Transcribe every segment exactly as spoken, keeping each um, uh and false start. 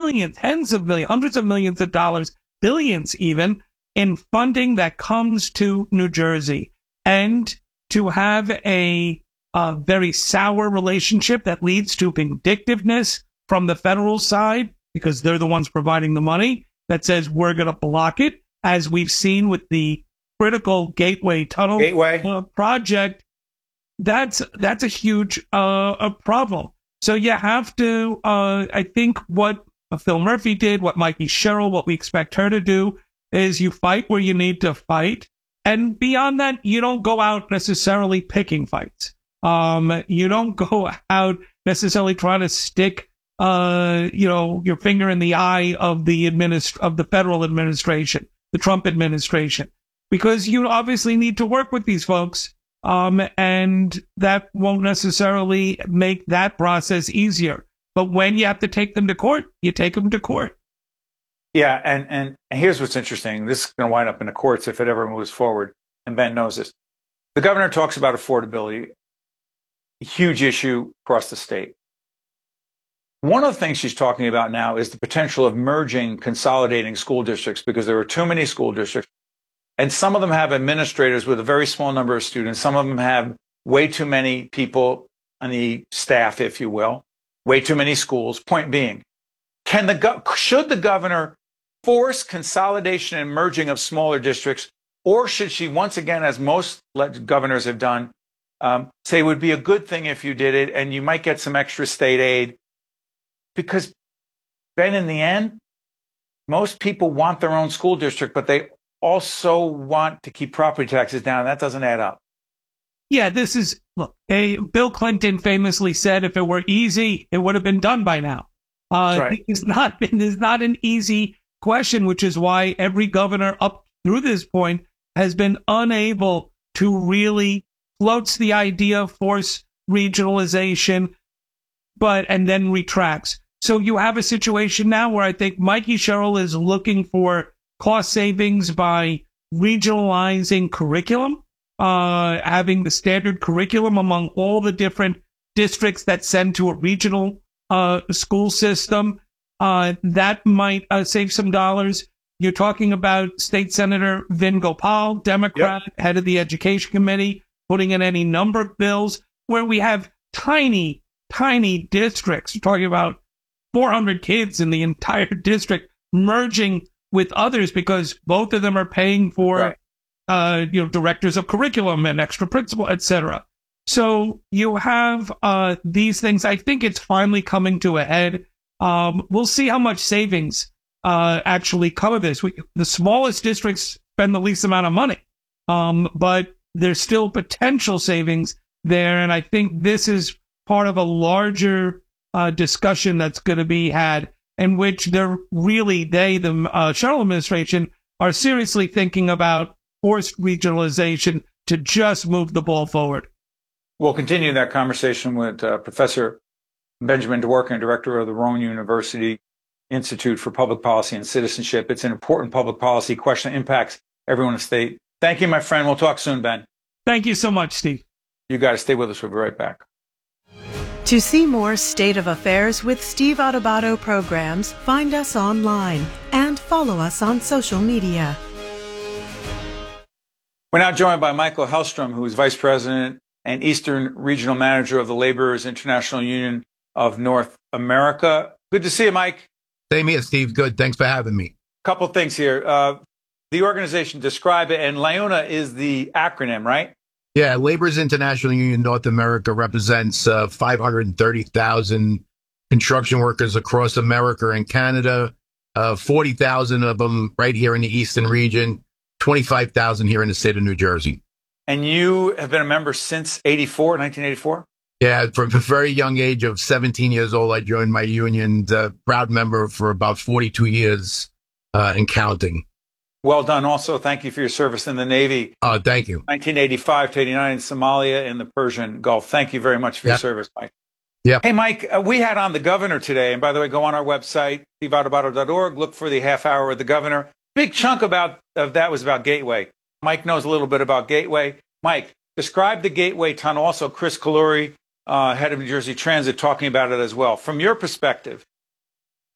millions, tens of millions, hundreds of millions of dollars, billions even, in funding that comes to New Jersey. And to have a, a very sour relationship that leads to vindictiveness from the federal side, because they're the ones providing the money, that says we're going to block it, as we've seen with the critical Gateway Tunnel Gateway. Uh, project, that's that's a huge uh, a problem. So you have to, uh, I think what Phil Murphy did, what Mikey Sherrill, what we expect her to do, is you fight where you need to fight. And beyond that, you don't go out necessarily picking fights. Um, you don't go out necessarily trying to stick, uh, you know, your finger in the eye of the administ- of the federal administration, the Trump administration, because you obviously need to work with these folks. Um, and that won't necessarily make that process easier. But when you have to take them to court, you take them to court. Yeah, and, and, and here's what's interesting. This is going to wind up in the courts if it ever moves forward, and Ben knows this. The governor talks about affordability, a huge issue across the state. One of the things she's talking about now is the potential of merging, consolidating school districts, because there are too many school districts. And some of them have administrators with a very small number of students. Some of them have way too many people on the staff, if you will, way too many schools. Point being, can the go- should the governor force consolidation and merging of smaller districts, or should she once again, as most governors have done, um, say it would be a good thing if you did it, and you might get some extra state aid? Because, Ben, in the end, most people want their own school district, but they also want to keep property taxes down. That doesn't add up. Yeah, this is, look, a, Bill Clinton famously said if it were easy, it would have been done by now. Uh, right. It's not been, it's not an easy question, which is why every governor up through this point has been unable to really floats the idea of force regionalization, but, and then retracts. So you have a situation now where I think Mikey Sherrill is looking for cost savings by regionalizing curriculum, uh, having the standard curriculum among all the different districts that send to a regional uh, school system. Uh, that might uh, save some dollars. You're talking about State Senator Vin Gopal, Democrat, yep. head of the Education Committee, putting in any number of bills where we have tiny, tiny districts. We're talking about four hundred kids in the entire district merging with others because both of them are paying for, right. uh, you know, directors of curriculum and extra principal, et cetera. So you have uh, these things. I think it's finally coming to a head. Um, we'll see how much savings uh, actually come of this. We, the smallest districts spend the least amount of money, um, but there's still potential savings there. And I think this is part of a larger uh, discussion that's going to be had, in which they're really, they, the uh, Sherrill administration, are seriously thinking about forced regionalization to just move the ball forward. We'll continue that conversation with uh, Professor Benjamin Dworkin, director of the Rowan University Institute for Public Policy and Citizenship. It's an important public policy question that impacts everyone in the state. Thank you, my friend. We'll talk soon, Ben. Thank you so much, Steve. You got to stay with us. We'll be right back. To see more State of Affairs with Steve Adubato programs, find us online and follow us on social media. We're now joined by Michael Hellstrom, who is Vice President and Eastern Regional Manager of the Laborers International Union of North America. Good to see you, Mike. Same here, Steve. Good. Thanks for having me. A couple things here. Uh, the organization, describe it, and LIUNA is the acronym, right? Yeah, Laborers International Union North America represents uh, five hundred thirty thousand construction workers across America and Canada, uh, forty thousand of them right here in the Eastern region, twenty-five thousand here in the state of New Jersey. And you have been a member since eighty-four, nineteen eighty-four? Yeah, from a very young age of seventeen years old, I joined my union, uh, proud member for about forty-two years uh, and counting. Well done. Also, thank you for your service in the Navy. Oh, uh, thank you. nineteen eighty-five to eighty-nine in Somalia and the Persian Gulf. Thank you very much for yep. your service, Mike. Yeah. Hey, Mike, uh, we had on the governor today. And by the way, go on our website, steve adubato dot org. Look for the half hour with the governor. Big chunk about of that was about Gateway. Mike knows a little bit about Gateway. Mike, describe the Gateway Tunnel. Also, Chris Kaluri, uh, head of New Jersey Transit, talking about it as well. From your perspective,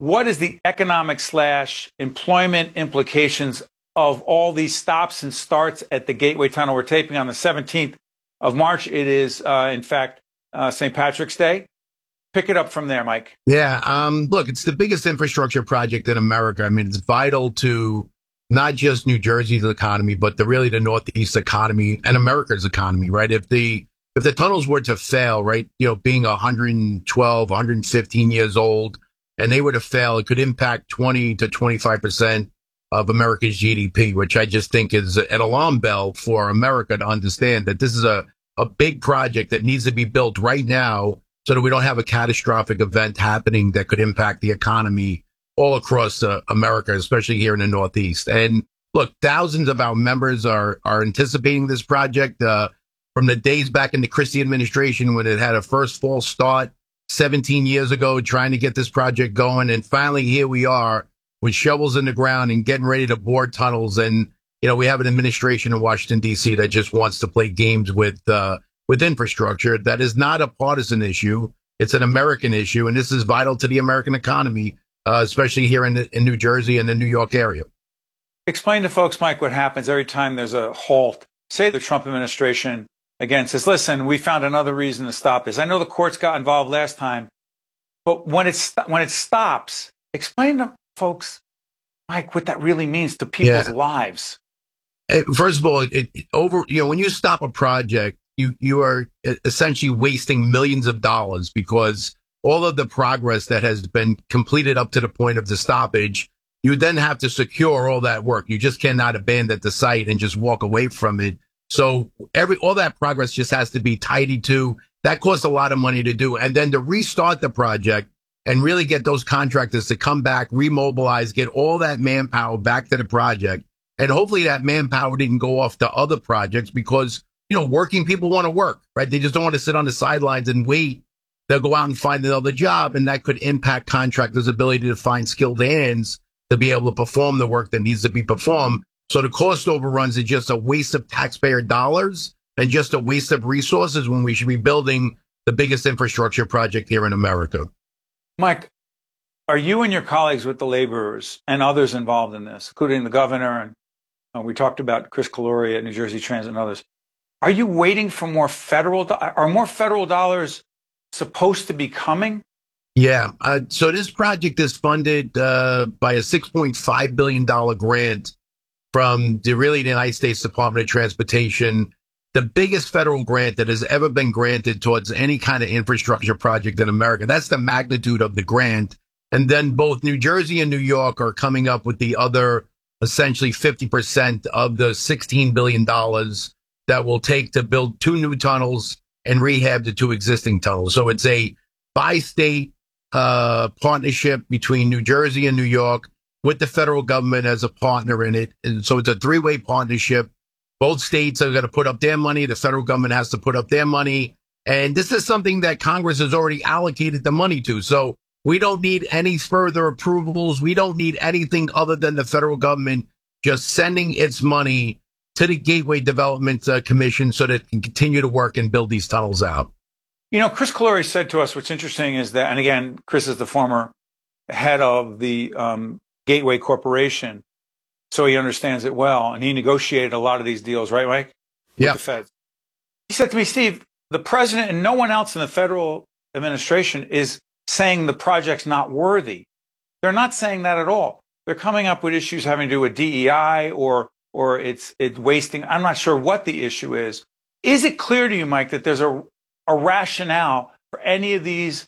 what is the economic slash employment implications of all these stops and starts at the Gateway Tunnel? We're taping on the seventeenth of March. It is, uh, in fact, uh, Saint Patrick's Day. Pick it up from there, Mike. Yeah. Um, look, it's the biggest infrastructure project in America. I mean, it's vital to not just New Jersey's economy, but the really the Northeast economy and America's economy, right? If the if the tunnels were to fail, right, you know, being one hundred twelve, one hundred fifteen years old, and they were to fail, it could impact twenty to twenty-five percent of America's G D P, which I just think is an alarm bell for America to understand that this is a, a big project that needs to be built right now so that we don't have a catastrophic event happening that could impact the economy all across uh, America, especially here in the Northeast. And look, thousands of our members are are anticipating this project uh, from the days back in the Christie administration when it had a first false start seventeen years ago, trying to get this project going. And finally, here we are with shovels in the ground and getting ready to bore tunnels. And, you know, we have an administration in Washington, D C that just wants to play games with uh, with infrastructure. That is not a partisan issue. It's an American issue. And this is vital to the American economy, uh, especially here in, the, in New Jersey and the New York area. Explain to folks, Mike, what happens every time there's a halt. Say the Trump administration, again, says, listen, we found another reason to stop this. I know the courts got involved last time, but when, it's, when it stops, explain to folks, Mike, what that really means to people's Yeah. lives. First of all, it, it over, you know, when you stop a project, you, you are essentially wasting millions of dollars because all of the progress that has been completed up to the point of the stoppage, you then have to secure all that work. You just cannot abandon the site and just walk away from it. So every, all that progress just has to be tidied to. That costs a lot of money to do. And then to restart the project and really get those contractors to come back, remobilize, get all that manpower back to the project. And hopefully that manpower didn't go off to other projects because, you know, working people want to work, right? They just don't want to sit on the sidelines and wait. They'll go out and find another job, and that could impact contractors' ability to find skilled hands to be able to perform the work that needs to be performed. So the cost overruns are just a waste of taxpayer dollars and just a waste of resources when we should be building the biggest infrastructure project here in America. Mike, are you and your colleagues with the laborers and others involved in this, including the governor, and uh, we talked about Chris Calori at New Jersey Transit and others, are you waiting for more federal, do- are more federal dollars supposed to be coming? Yeah. Uh, so this project is funded uh, by a six point five billion dollars grant from the really the United States Department of Transportation, the biggest federal grant that has ever been granted towards any kind of infrastructure project in America. That's the magnitude of the grant. And then both New Jersey and New York are coming up with the other essentially fifty percent of the sixteen billion dollars that will take to build two new tunnels and rehab the two existing tunnels. So it's a bi-state uh, partnership between New Jersey and New York with the federal government as a partner in it. And so it's a three-way partnership. Both states are going to put up their money. The federal government has to put up their money. And this is something that Congress has already allocated the money to. So we don't need any further approvals. We don't need anything other than the federal government just sending its money to the Gateway Development uh, Commission so that it can continue to work and build these tunnels out. You know, Chris Calori said to us, what's interesting is that, and again, Chris is the former head of the um, Gateway Corporation, so he understands it well, and he negotiated a lot of these deals, right, Mike? With Yeah. the Feds. He said to me, Steve, the president and no one else in the federal administration is saying the project's not worthy. They're not saying that at all. They're coming up with issues having to do with D E I or or it's it's wasting. I'm not sure what the issue is. Is it clear to you, Mike, that there's a a rationale for any of these,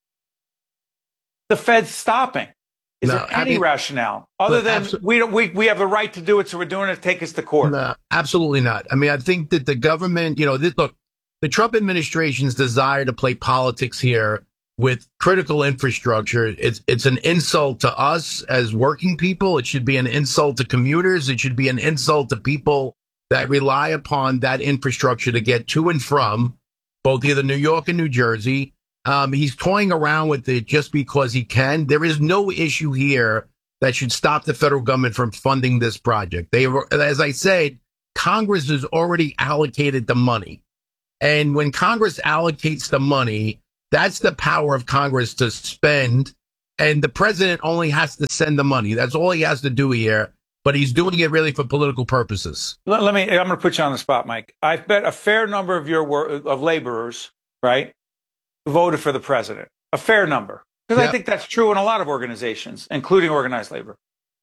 the Feds stopping? Is No, there I any mean, rationale other look, than abso- we don't we we have the right to do it, so we're doing it? Take us to court. No, absolutely not. I mean, I think that the government, you know, this, look, the Trump administration's desire to play politics here with critical infrastructure, it's it's an insult to us as working people. It should be an insult to commuters. It should be an insult to people that rely upon that infrastructure to get to and from both either New York and New Jersey. Um, he's toying around with it just because he can. There is no issue here that should stop the federal government from funding this project. They, as I said, Congress has already allocated the money. And when Congress allocates the money, that's the power of Congress to spend And the president only has to send the money. That's all he has to do here. But he's doing it really for political purposes. Let, let me, I'm going to put you on the spot, Mike. I bet a fair number of your wor- of laborers, right, voted for the president. A fair number. Because Yep. I think that's true in a lot of organizations, including organized labor.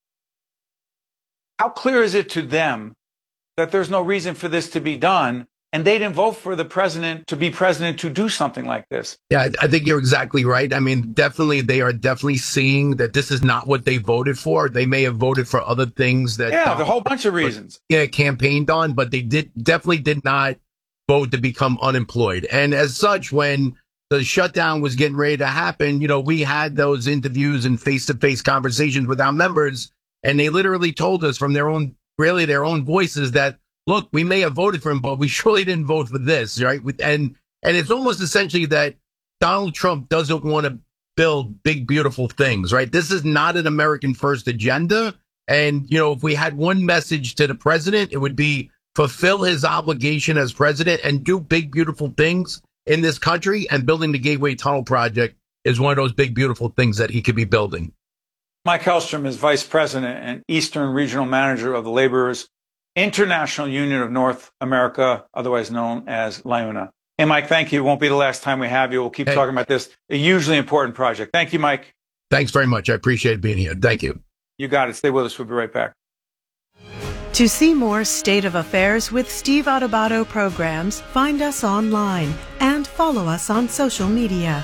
How clear is it to them that there's no reason for this to be done, and they didn't vote for the president to be president to do something like this? Yeah, I, I think you're exactly right. I mean, definitely, they are definitely seeing that this is not what they voted for. They may have voted for other things that Yeah, uh, the whole bunch of reasons. yeah, campaigned on, but they did definitely did not vote to become unemployed. And as such, when the shutdown was getting ready to happen, you know, we had those interviews and face-to-face conversations with our members, and they literally told us from their own, really their own voices that, look, we may have voted for him, but we surely didn't vote for this, right? And and it's almost essentially that Donald Trump doesn't want to build big, beautiful things, right? This is not an American first agenda. And, you know, if we had one message to the president, it would be fulfill his obligation as president and do big, beautiful things in this country. And building the Gateway Tunnel Project is one of those big, beautiful things that he could be building. Mike Hellstrom is vice president and Eastern Regional Manager of the Laborers International Union of North America, otherwise known as LIUNA. Hey, Mike, thank you. It won't be the last time we have you. We'll keep Hey. talking about this, a hugely important project. Thank you, Mike. Thanks very much. I appreciate being here. Thank you. You got it. Stay with us. We'll be right back. To see more State of Affairs with Steve Adubato programs, find us online and follow us on social media.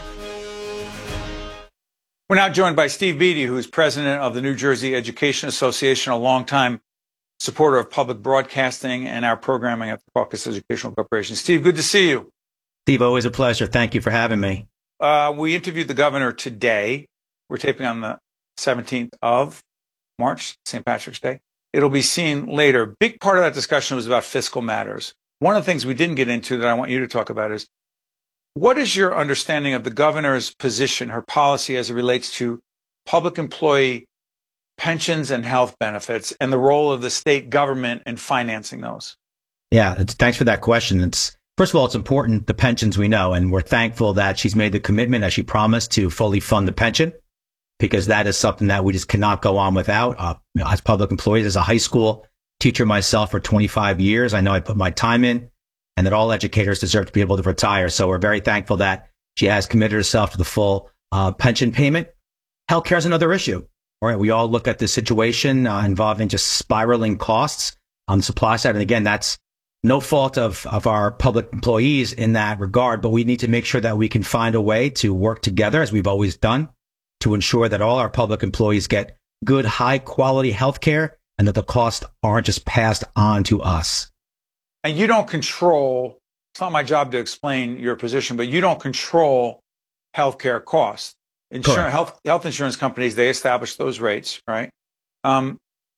We're now joined by Steve Beatty, who is president of the New Jersey Education Association, a longtime supporter of public broadcasting and our programming at the Caucus Educational Corporation. Steve, good to see you. Steve, always a pleasure. Thank you for having me. Uh, we interviewed the governor today. We're taping on the seventeenth of March, Saint Patrick's Day. It'll be seen later. Big part of that discussion was about fiscal matters. One of the things we didn't get into that I want you to talk about is, what is your understanding of the governor's position, her policy as it relates to public employee pensions and health benefits and the role of the state government in financing those? Yeah, it's, thanks for that question. It's first of all, it's important, the pensions we know, and we're thankful that she's made the commitment, as she promised, to fully fund the pension, because that is something that we just cannot go on without. Uh, you know, as public employees, as a high school teacher myself for twenty-five years, I know I put my time in, and that all educators deserve to be able to retire. So we're very thankful that she has committed herself to the full uh, pension payment. Healthcare is another issue. All right, we all look at the situation uh, involving just spiraling costs on the supply side. And again, that's no fault of, of our public employees in that regard, but we need to make sure that we can find a way to work together, as we've always done, to ensure that all our public employees get good, high quality health care and that the costs aren't just passed on to us. And you don't control, it's not my job to explain your position, but you don't control healthcare costs. Insurance, health, health insurance companies, they establish those rates, right? Um,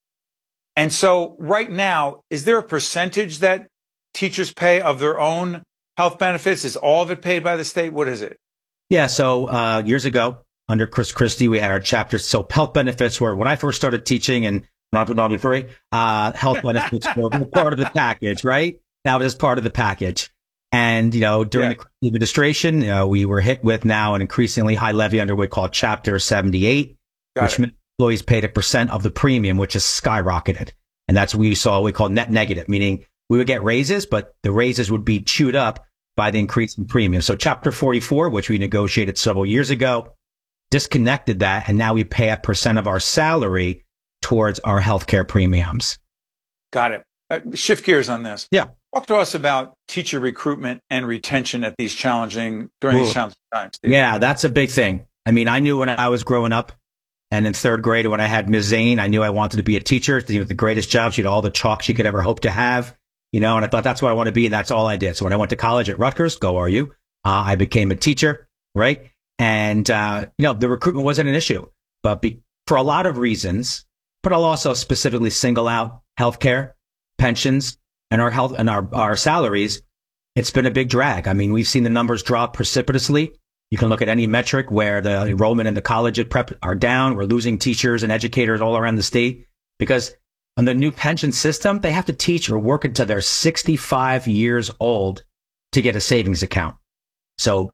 and so right now, is there a percentage that teachers pay of their own health benefits? Is all of it paid by the state? What is it? Yeah, so uh, years ago, under Chris Christie, we had our chapter. So health benefits were, when I first started teaching in nineteen ninety-three, uh, health benefits were part of the package, right? That was part of the package. And, you know, during Yeah. the administration, you know, we were hit with now an increasingly high levy under what we call Chapter seventy-eight, Got which it. meant employees paid a percent of the premium, which has skyrocketed. And that's what we saw, what we call net negative, meaning we would get raises, but the raises would be chewed up by the increase in premium. So Chapter forty-four, which we negotiated several years ago, disconnected that. And now we pay a percent of our salary towards our healthcare premiums. Got it. Uh, shift gears on this. Yeah. Talk to us about teacher recruitment and retention at these challenging, during Ooh. these challenging times. Steve. Yeah, that's a big thing. I mean, I knew when I was growing up and in third grade, when I had Miz Zane, I knew I wanted to be a teacher. She was the greatest job. She had all the chalk she could ever hope to have, you know, and I thought that's what I want to be. And that's all I did. So when I went to college at Rutgers, go are you, uh, I became a teacher, right? And, uh, you know, the recruitment wasn't an issue, but be, for a lot of reasons, but I'll also specifically single out healthcare, pensions, and our health and our, our salaries. It's been a big drag. I mean, we've seen the numbers drop precipitously. You can look at any metric where the enrollment in the college at prep are down. We're losing teachers and educators all around the state because on the new pension system, they have to teach or work until they're sixty-five years old to get a savings account. So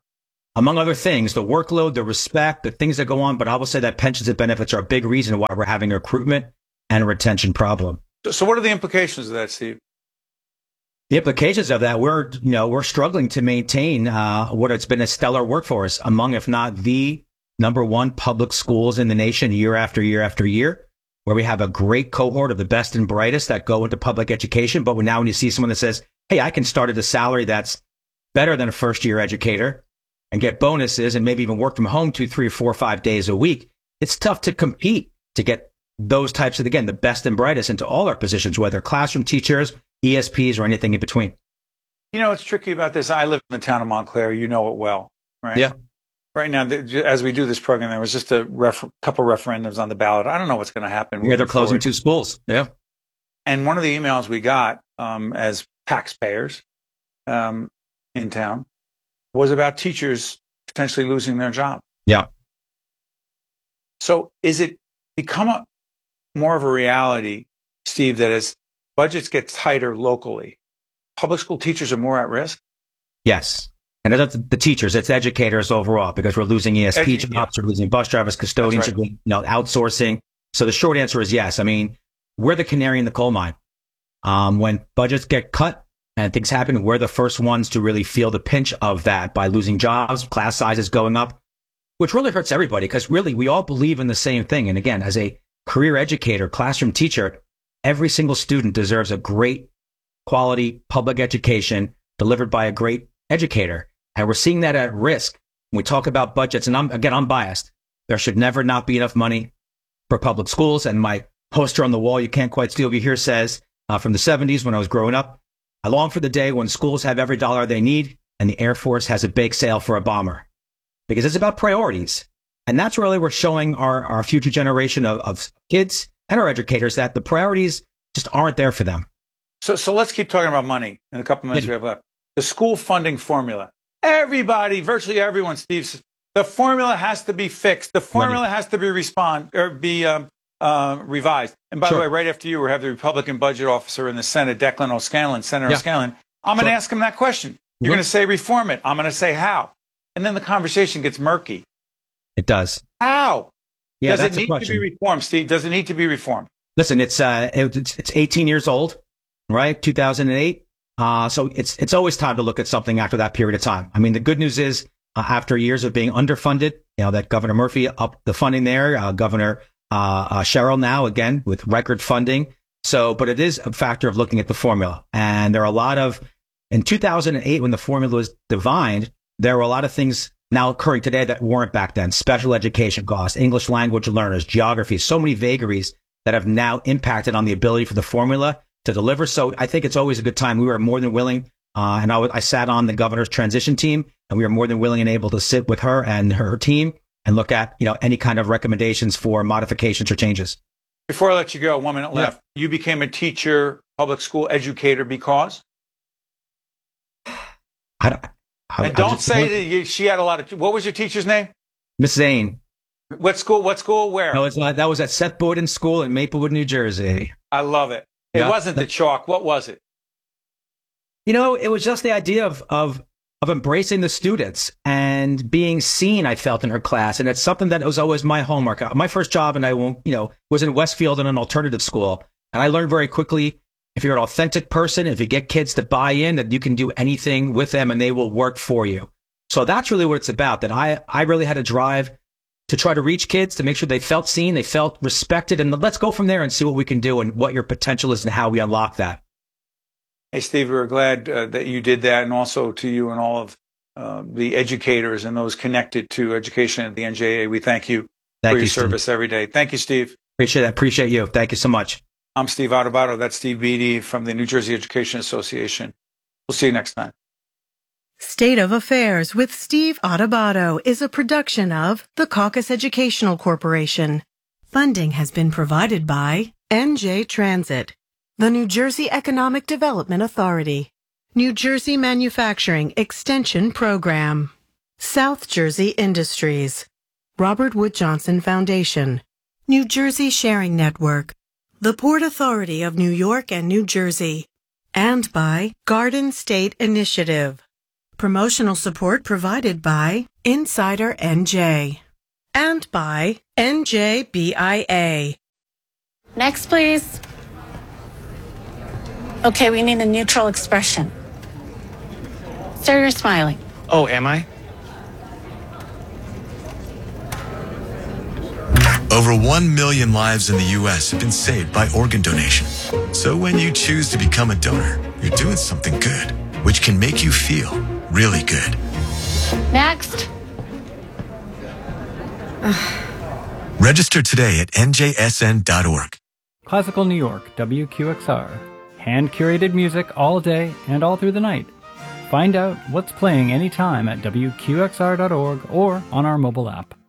among other things, the workload, the respect, the things that go on. But I will say that pensions and benefits are a big reason why we're having a recruitment and a retention problem. So, so what are the implications of that, Steve? The implications of that, we're, you know, we're struggling to maintain uh, what has been a stellar workforce among, if not the number one public schools in the nation year after year after year, where we have a great cohort of the best and brightest that go into public education. But now when you see someone that says, hey, I can start at a salary that's better than a first year educator and get bonuses and maybe even work from home two, three, four, five days a week, it's tough to compete to get those types of, again, the best and brightest into all our positions, whether classroom teachers, E S Ps, or anything in between. You know, what's tricky about this, I live in the town of Montclair. You know it well, right? Yeah. Right now, as we do this program, there was just a ref- couple referendums on the ballot. I don't know what's going to happen. Yeah, they're closing forward. two schools. Yeah. And one of the emails we got um, as taxpayers um, in town was about teachers potentially losing their job. Yeah. So is it become a, more of a reality, Steve, that as budgets get tighter locally, public school teachers are more at risk? Yes. And it's the teachers, it's educators overall, because we're losing E S P Edu- jobs, we're losing bus drivers, custodians, right. are being, you know, outsourcing. So the short answer is yes. I mean, we're the canary in the coal mine. Um, when budgets get cut and things happen, we're the first ones to really feel the pinch of that by losing jobs, class sizes going up, which really hurts everybody, because really we all believe in the same thing. And again, as a career educator, classroom teacher, every single student deserves a great quality public education delivered by a great educator. And we're seeing that at risk when we talk about budgets. And I'm, again, I'm biased. There should never not be enough money for public schools. And my poster on the wall, you can't quite steal me here, says uh, from the seventies when I was growing up, I long for the day when schools have every dollar they need and the Air Force has a bake sale for a bomber. Because it's about priorities. And that's really we're showing our, our future generation of, of kids and our educators that the priorities just aren't there for them. So, so let's keep talking about money in a couple minutes Yeah. we have left. The school funding formula. Everybody, virtually everyone, Steve, says, the formula has to be fixed. The formula Money. has to be respond or be um, uh, revised. And by Sure. the way, right after you, we have the Republican budget officer in the Senate, Declan O'Scanlan, Senator Yeah. O'Scanlan. I'm going to Sure. ask him that question. You're Mhm. going to say reform it. I'm going to say how. And then the conversation gets murky. It does. How? Yeah, Does it that's a need to question. be reformed, Steve? Does it need to be reformed? Listen, it's uh, it, it's it's eighteen years old, right? two thousand eight. Uh, so it's it's always time to look at something after that period of time. I mean, the good news is uh, after years of being underfunded, you know, that Governor Murphy upped the funding there. Uh, Governor uh, uh, Sherrill now again with record funding. So, but it is a factor of looking at the formula. And there are a lot of in two thousand eight when the formula was divined, there were a lot of things now occurring today that weren't back then. Special education costs, English language learners, geography, so many vagaries that have now impacted on the ability for the formula to deliver. So I think it's always a good time. We were more than willing, uh, and I, w- I sat on the governor's transition team, and we were more than willing and able to sit with her and her team and look at, you know, any kind of recommendations for modifications or changes. Before I let you go, one minute left. You became a teacher, public school educator because? I don't, I, And don't I just, say that you, she had a lot of. What was your teacher's name? Miss Zane. What school? What school? Where? No, it's not, that was at Seth Boyden School in Maplewood, New Jersey. I love it. It Yeah. wasn't the chalk. What was it? You know, it was just the idea of of of embracing the students and being seen. I felt in her class, and it's something that was always my homework. My first job, and I won't, you know, was in Westfield in an alternative school, and I learned very quickly. If you're an authentic person, if you get kids to buy in, that you can do anything with them and they will work for you. So that's really what it's about. That I, I really had a drive to try to reach kids, to make sure they felt seen, they felt respected, and let's go from there and see what we can do and what your potential is and how we unlock that. Hey, Steve, we're glad uh, that you did that, and also to you and all of uh, the educators and those connected to education at the N J A. We thank you Thank for you, your Steve. service every day. Thank you, Steve. Appreciate that. Appreciate you. Thank you so much. I'm Steve Adubato. That's Steve Beatty from the New Jersey Education Association. We'll see you next time. State of Affairs with Steve Adubato is a production of the Caucus Educational Corporation. Funding has been provided by N J Transit, the New Jersey Economic Development Authority, New Jersey Manufacturing Extension Program, South Jersey Industries, Robert Wood Johnson Foundation, New Jersey Sharing Network, the Port Authority of New York and New Jersey, and by Garden State Initiative. Promotional support provided by Insider N J and by N J B I A. Next, please. Okay, we need a neutral expression. Sir, you're smiling. Oh, am I? Over one million lives in the U S have been saved by organ donation. So when you choose to become a donor, you're doing something good, which can make you feel really good. Next. Register today at N J S N dot org. Classical New York, W Q X R. Hand-curated music all day and all through the night. Find out what's playing anytime at W Q X R dot org or on our mobile app.